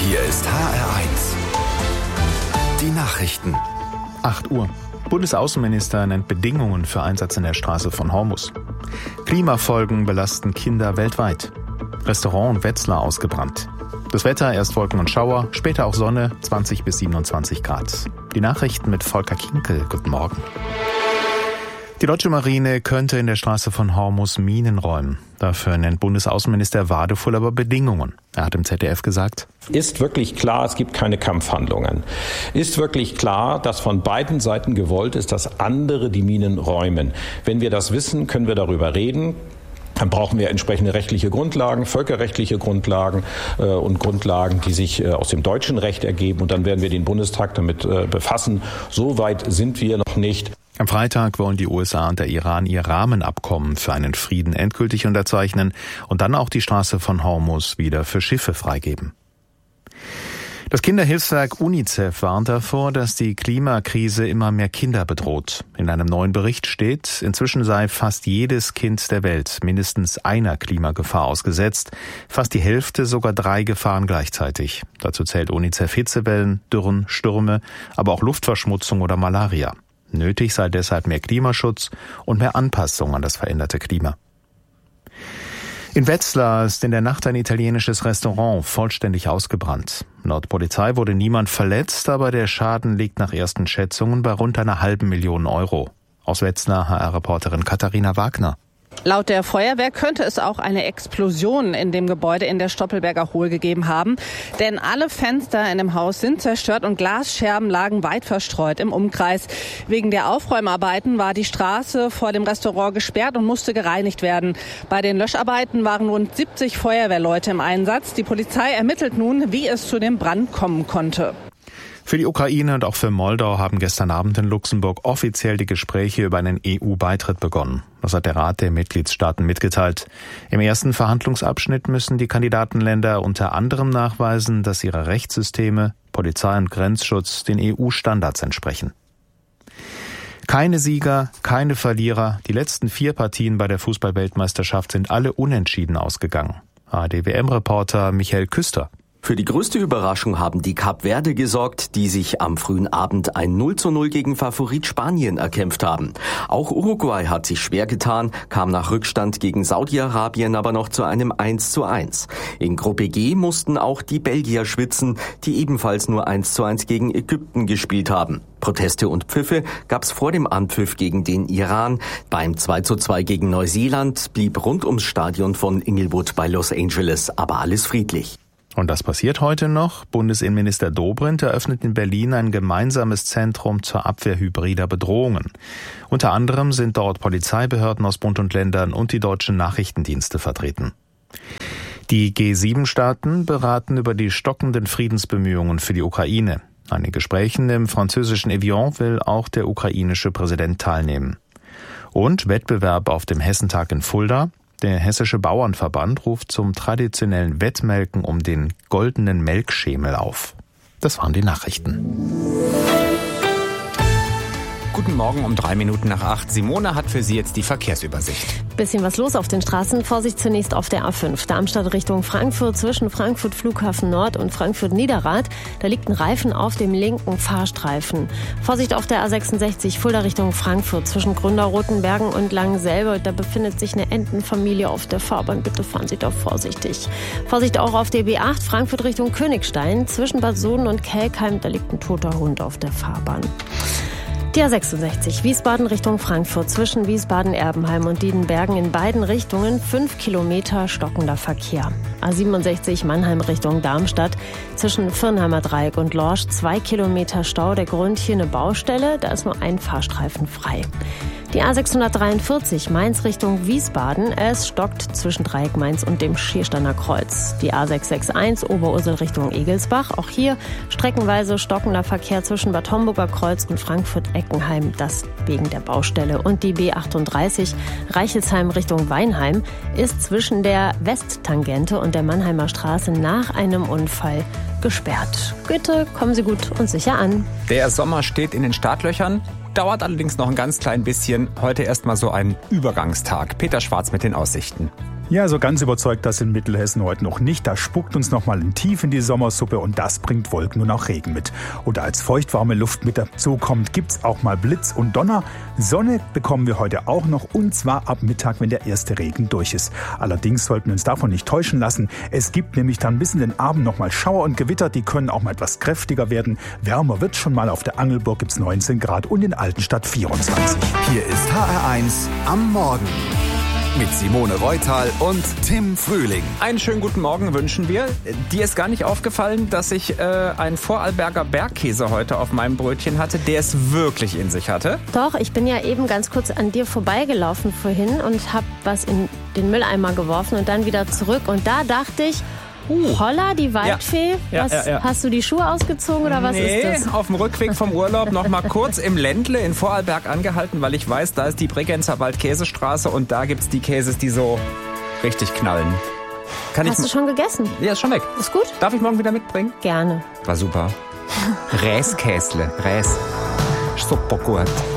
Hier ist HR1. Die Nachrichten. 8 Uhr. Bundesaußenminister nennt Bedingungen für Einsatz in der Straße von Hormuz. Klimafolgen belasten Kinder weltweit. Restaurant Wetzlar ausgebrannt. Das Wetter, erst Wolken und Schauer, später auch Sonne, 20 bis 27 Grad. Die Nachrichten mit Volker Kinkel. Guten Morgen. Die deutsche Marine könnte in der Straße von Hormuz Minen räumen. Dafür nennt Bundesaußenminister Wadefull aber Bedingungen. Er hat im ZDF gesagt: Ist wirklich klar, es gibt keine Kampfhandlungen. Ist wirklich klar, dass von beiden Seiten gewollt ist, dass andere die Minen räumen. Wenn wir das wissen, können wir darüber reden. Dann brauchen wir entsprechende rechtliche Grundlagen, völkerrechtliche Grundlagen und Grundlagen, die sich aus dem deutschen Recht ergeben. Und dann werden wir den Bundestag damit befassen. So weit sind wir noch nicht. Am Freitag wollen die USA und der Iran ihr Rahmenabkommen für einen Frieden endgültig unterzeichnen und dann auch die Straße von Hormuz wieder für Schiffe freigeben. Das Kinderhilfswerk UNICEF warnt davor, dass die Klimakrise immer mehr Kinder bedroht. In einem neuen Bericht steht, inzwischen sei fast jedes Kind der Welt mindestens einer Klimagefahr ausgesetzt, fast die Hälfte sogar 3 Gefahren gleichzeitig. Dazu zählt UNICEF Hitzewellen, Dürren, Stürme, aber auch Luftverschmutzung oder Malaria. Nötig sei deshalb mehr Klimaschutz und mehr Anpassung an das veränderte Klima. In Wetzlar ist in der Nacht ein italienisches Restaurant vollständig ausgebrannt. Laut Polizei wurde niemand verletzt, aber der Schaden liegt nach ersten Schätzungen bei rund 500.000 Euro. Aus Wetzlar HR-Reporterin Katharina Wagner. Laut der Feuerwehr könnte es auch eine Explosion in dem Gebäude in der Stoppelberger Hohl gegeben haben. Denn alle Fenster in dem Haus sind zerstört und Glasscherben lagen weit verstreut im Umkreis. Wegen der Aufräumarbeiten war die Straße vor dem Restaurant gesperrt und musste gereinigt werden. Bei den Löscharbeiten waren rund 70 Feuerwehrleute im Einsatz. Die Polizei ermittelt nun, wie es zu dem Brand kommen konnte. Für die Ukraine und auch für Moldau haben gestern Abend in Luxemburg offiziell die Gespräche über einen EU-Beitritt begonnen. Das hat der Rat der Mitgliedstaaten mitgeteilt. Im ersten Verhandlungsabschnitt müssen die Kandidatenländer unter anderem nachweisen, dass ihre Rechtssysteme, Polizei und Grenzschutz den EU-Standards entsprechen. Keine Sieger, keine Verlierer. Die letzten 4 Partien bei der Fußball-Weltmeisterschaft sind alle unentschieden ausgegangen. ARD-WM-Reporter Michael Küster. Für die größte Überraschung haben die Kap Verde gesorgt, die sich am frühen Abend ein 0:0 gegen Favorit Spanien erkämpft haben. Auch Uruguay hat sich schwer getan, kam nach Rückstand gegen Saudi-Arabien aber noch zu einem 1:1. In Gruppe G mussten auch die Belgier schwitzen, die ebenfalls nur 1:1 gegen Ägypten gespielt haben. Proteste und Pfiffe gab's vor dem Anpfiff gegen den Iran. Beim 2:2 gegen Neuseeland blieb rund ums Stadion von Inglewood bei Los Angeles aber alles friedlich. Und das passiert heute noch. Bundesinnenminister Dobrindt eröffnet in Berlin ein gemeinsames Zentrum zur Abwehr hybrider Bedrohungen. Unter anderem sind dort Polizeibehörden aus Bund und Ländern und die deutschen Nachrichtendienste vertreten. Die G7-Staaten beraten über die stockenden Friedensbemühungen für die Ukraine. An den Gesprächen im französischen Evian will auch der ukrainische Präsident teilnehmen. Und Wettbewerb auf dem Hessentag in Fulda. Der Hessische Bauernverband ruft zum traditionellen Wettmelken um den goldenen Melkschemel auf. Das waren die Nachrichten. Guten Morgen um 8:03. Simone hat für Sie jetzt die Verkehrsübersicht. Bisschen was los auf den Straßen. Vorsicht zunächst auf der A5. Darmstadt Richtung Frankfurt zwischen Frankfurt Flughafen Nord und Frankfurt Niederrad. Da liegt ein Reifen auf dem linken Fahrstreifen. Vorsicht auf der A66 Fulda Richtung Frankfurt zwischen Gründerrotenbergen und Langenselbe. Da befindet sich eine Entenfamilie auf der Fahrbahn. Bitte fahren Sie doch vorsichtig. Vorsicht auch auf der B8 Frankfurt Richtung Königstein zwischen Bad Soden und Kelkheim. Da liegt ein toter Hund auf der Fahrbahn. Die A66 Wiesbaden Richtung Frankfurt zwischen Wiesbaden-Erbenheim und Diedenbergen in beiden Richtungen 5 Kilometer stockender Verkehr. A67 Mannheim Richtung Darmstadt zwischen Firnheimer Dreieck und Lorsch 2 Kilometer Stau. Der Grund hier eine Baustelle, da ist nur ein Fahrstreifen frei. Die A643 Mainz Richtung Wiesbaden, es stockt zwischen Dreieck Mainz und dem Schiersteiner Kreuz. Die A661 Oberursel Richtung Egelsbach, auch hier streckenweise stockender Verkehr zwischen Bad Homburger Kreuz und Frankfurt-Eckenheim, das wegen der Baustelle. Und die B38 Reichelsheim Richtung Weinheim ist zwischen der Westtangente und der Mannheimer Straße nach einem Unfall gesperrt. Bitte kommen Sie gut und sicher an. Der Sommer steht in den Startlöchern. Dauert allerdings noch ein ganz klein bisschen. Heute erstmal so ein Übergangstag. Peter Schwarz mit den Aussichten. Ja, so ganz überzeugt das in Mittelhessen heute noch nicht. Da spuckt uns noch mal ein Tief in die Sommersuppe und das bringt Wolken und auch Regen mit. Oder als feuchtwarme Luft mit dazu kommt, gibt's auch mal Blitz und Donner. Sonne bekommen wir heute auch noch und zwar ab Mittag, wenn der erste Regen durch ist. Allerdings sollten wir uns davon nicht täuschen lassen. Es gibt nämlich dann bis in den Abend noch mal Schauer und Gewitter, die können auch mal etwas kräftiger werden. Wärmer wird schon mal, auf der Angelburg gibt's 19 Grad und in Altenstadt 24. Hier ist HR1 am Morgen. Mit Simone Reutal und Tim Frühling. Einen schönen guten Morgen wünschen wir. Dir ist gar nicht aufgefallen, dass ich einen Vorarlberger Bergkäse heute auf meinem Brötchen hatte, der es wirklich in sich hatte? Doch, ich bin ja eben ganz kurz an dir vorbeigelaufen vorhin und habe was in den Mülleimer geworfen und dann wieder zurück. Und da dachte ich, holla, die Waldfee. Ja. Hast du die Schuhe ausgezogen oder was ist das? Nee, auf dem Rückweg vom Urlaub noch mal kurz im Ländle in Vorarlberg angehalten, weil ich weiß, da ist die Bregenzer Waldkäsestraße und da gibt's die Käses, die so richtig knallen. Hast du schon gegessen? Ja, ist schon weg. Ist gut? Darf ich morgen wieder mitbringen? Gerne. War super. Räskäsle. Räs. Super gut.